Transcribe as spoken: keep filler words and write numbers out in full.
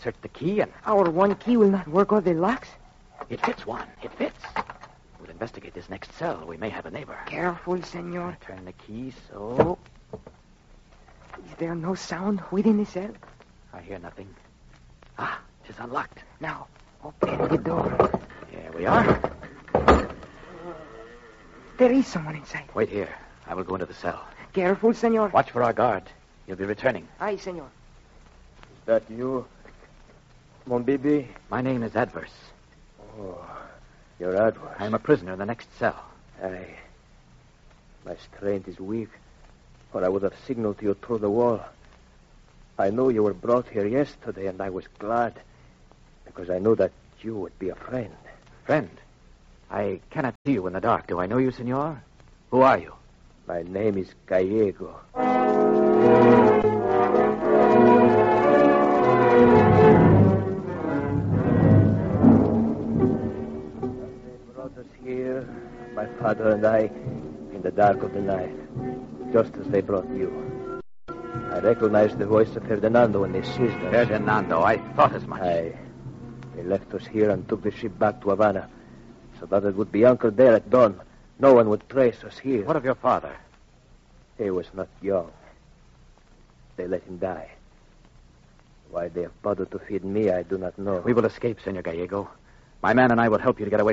insert the key and... Our one key will not work all the locks? It fits, Juan. It fits. We'll investigate this next cell. We may have a neighbor. Careful, senor. Turn the key so... Is there no sound within the cell? I hear nothing. Ah, it is unlocked. Now, open the door. Here we are. There is someone inside. Wait here. I will go into the cell. Careful, senor. Watch for our guard. He'll be returning. Aye, senor. Is that you, mon bibi? My name is Adverse. Oh, you're Adverse. I am a prisoner in the next cell. Aye. My strength is weak, or I would have signaled to you through the wall. I knew you were brought here yesterday, and I was glad, because I knew that you would be a friend. Friend? I cannot see you in the dark. Do I know you, senor? Who are you? My name is Gallego. They brought us here, my father and I, in the dark of the night, just as they brought you. I recognized the voice of Ferdinando when they seized us. Ferdinando, I thought as much. Aye. They left us here and took the ship back to Havana, so that it would be anchored there at dawn. No one would trace us here. What of your father? He was not young. They let him die. Why they have bothered to feed me, I do not know. We will escape, Senor Gallego. My man and I will help you to get away